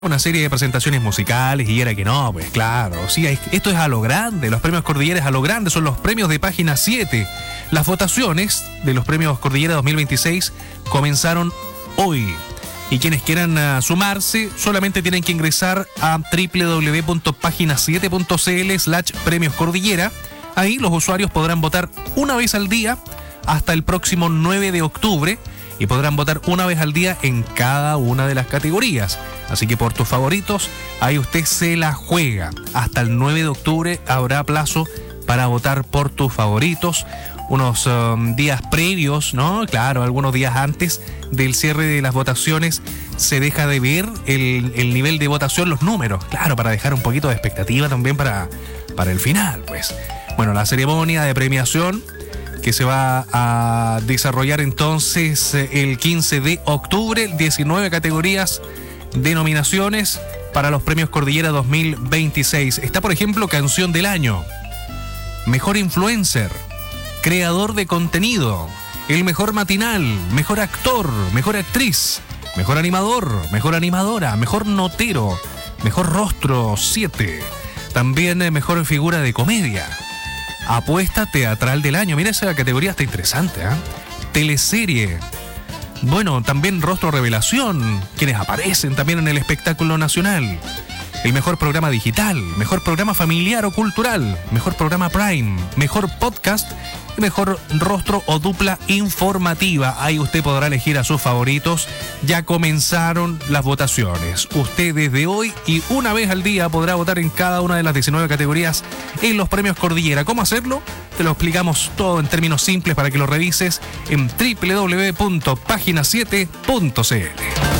una serie de presentaciones musicales y era que no, pues claro, sí, esto es a lo grande, los premios Cordillera a lo grande, son los premios de Página 7. Las votaciones de los premios Cordillera 2026 comenzaron hoy y quienes quieran sumarse solamente tienen que ingresar a www.pagina7.cl/premios Cordillera. Ahí los usuarios podrán votar una vez al día hasta el próximo 9 de octubre y podrán votar una vez al día en cada una de las categorías. Así que por tus favoritos, ahí usted se la juega. Hasta el 9 de octubre habrá plazo para votar por tus favoritos. Unos días previos, ¿no? Claro, algunos días antes del cierre de las votaciones se deja de ver el nivel de votación, los números. Claro, para dejar un poquito de expectativa también para el final, pues. Bueno, la ceremonia de premiación que se va a desarrollar entonces el 15 de octubre, 19 categorías de nominaciones para los premios Cordillera 2026. Está, por ejemplo, Canción del Año, Mejor Influencer, Creador de Contenido, El Mejor Matinal, Mejor Actor, Mejor Actriz, Mejor Animador, Mejor Animadora, Mejor Notero, Mejor Rostro 7, también Mejor Figura de Comedia, Apuesta Teatral del Año. Mira, esa categoría está interesante, ¿eh? Teleserie. Bueno, también Rostro Revelación, quienes aparecen también en el espectáculo nacional. El Mejor Programa Digital, Mejor Programa Familiar o Cultural, Mejor Programa Prime, Mejor Podcast y Mejor Rostro o Dupla Informativa. Ahí usted podrá elegir a sus favoritos. Ya comenzaron las votaciones. Usted desde hoy y una vez al día podrá votar en cada una de las 19 categorías en los premios Cordillera. ¿Cómo hacerlo? Te lo explicamos todo en términos simples para que lo revises en www.pagina7.cl.